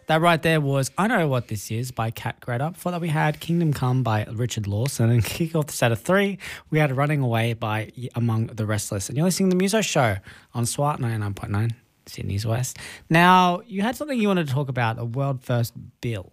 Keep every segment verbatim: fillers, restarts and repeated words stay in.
That right there was I Know What This Is by Cat Greta. Before that we had Kingdom Come by Richard Lawson. And kick off the set of three, we had Running Away by Among the Restless. And you're listening to the Muso Show on SWAT ninety-nine point nine, Sydney's West. Now, you had something you wanted to talk about, a world first bill.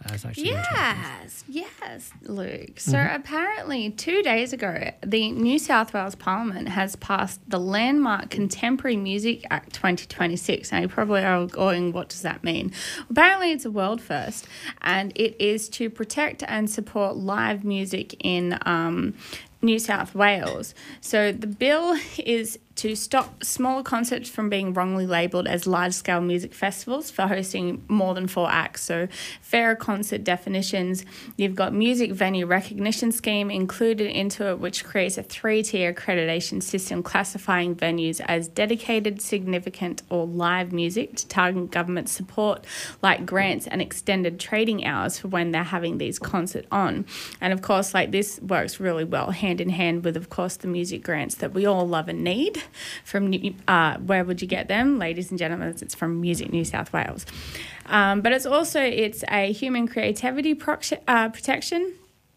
Yes, yes, Luke. So mm-hmm. apparently two days ago, the New South Wales Parliament has passed the landmark Contemporary Music Act twenty twenty-six. Now you probably are going, what does that mean? Apparently it's a world first, and it is to protect and support live music in um, New South Wales. So the bill is to stop smaller concerts from being wrongly labelled as large-scale music festivals for hosting more than four acts. So fairer concert definitions. You've got music venue recognition scheme included into it, which creates a three-tier accreditation system classifying venues as dedicated, significant or live music to target government support like grants and extended trading hours for when they're having these concerts on. And of course, like this works really well hand in hand with, of course, the music grants that we all love and need. From uh, where would you get them, ladies and gentlemen? It's from Music New South Wales, um, but it's also it's a human creativity proc- uh, protection.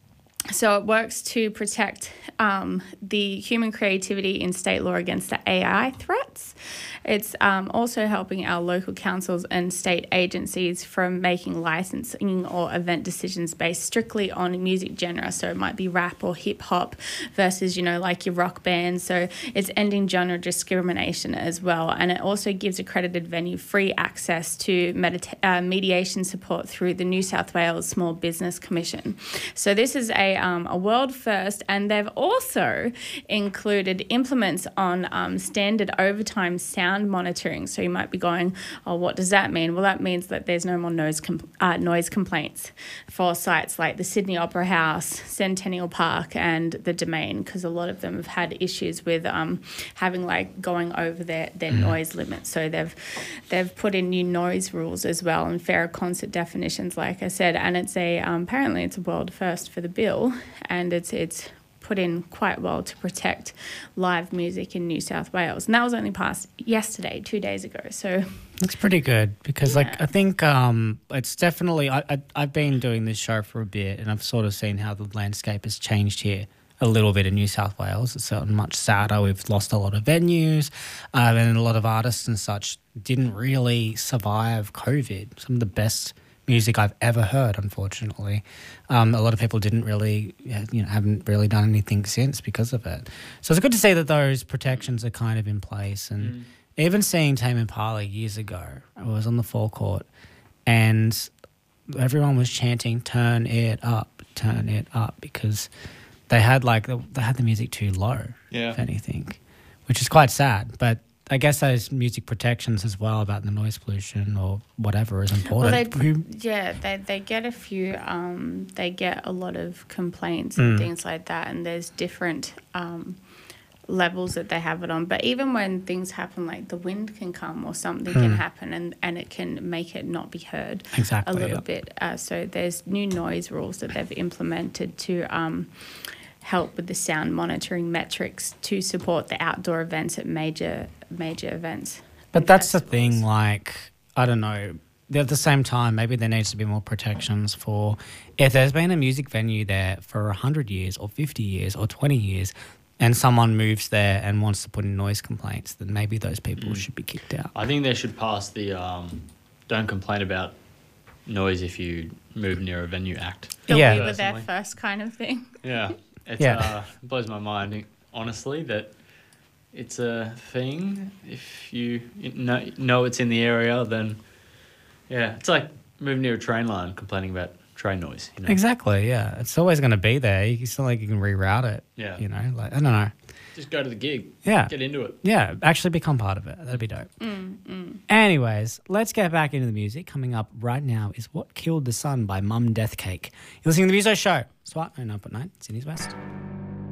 So it works to protect um, the human creativity in state law against the A I threats. It's um, also helping our local councils and state agencies from making licensing or event decisions based strictly on music genre. So it might be rap or hip hop versus, you know, like your rock band. So it's ending genre discrimination as well. And it also gives accredited venue free access to medita- uh, mediation support through the New South Wales Small Business Commission. So this is a, um, a world first, and they've also included implements on um, standard overtime sound monitoring. So you might be going, oh, what does that mean? Well, that means that there's no more noise com- uh, noise complaints for sites like the Sydney Opera House, Centennial Park and the Domain, because a lot of them have had issues with um, having like going over their, their mm. noise limits. So they've they've put in new noise rules as well and fairer concert definitions, like I said. And it's a um, apparently it's a world first for the bill, and it's it's put in quite well to protect live music in New South Wales. And that was only passed yesterday, two days ago. So that's pretty good because, yeah. like, I think um, it's definitely, I, I, I've been doing this show for a bit and I've sort of seen how the landscape has changed here a little bit in New South Wales. It's gotten much sadder. We've lost a lot of venues um, and a lot of artists and such didn't really survive COVID. Some of the best music I've ever heard, unfortunately. Um, a lot of people didn't really, you know, haven't really done anything since because of it. So it's good to see that those protections are kind of in place. And mm. even seeing Tame Impala years ago, I was on the forecourt and everyone was chanting, turn it up, turn it up, because they had like, they had the music too low, yeah. if anything, which is quite sad. But I guess those music protections as well about the noise pollution or whatever is important. Well, they, yeah, they they get a few, um, they get a lot of complaints and mm. things like that, and there's different um, levels that they have it on. But even when things happen, like the wind can come or something mm. can happen and, and it can make it not be heard exactly, a little yeah. bit. Uh, so there's new noise rules that they've implemented to um, help with the sound monitoring metrics to support the outdoor events at major major events. But that's festivals. The thing, like, I don't know, at the same time, maybe there needs to be more protections for if there's been a music venue there for one hundred years or fifty years or twenty years and someone moves there and wants to put in noise complaints, then maybe those people mm. should be kicked out. I think they should pass the um, don't complain about noise if you move near a venue act. They'll yeah. be with their first kind of thing. Yeah. It's, yeah. uh, it blows my mind, honestly, that it's a thing. If you know, know it's in the area, then, yeah, it's like moving near a train line complaining about train noise. You know? Exactly, yeah. It's always going to be there. It's not like you can reroute it. Yeah. You know, like, I don't know. Just go to the gig. Yeah. Get into it. Yeah, actually become part of it. That'd be dope. Mm, mm. Anyways, let's get back into the music. Coming up right now is What Killed the Sun by Mum Death Cake. You're listening to the Muso Show. SWAT ninety-nine point nine, Sydney's West.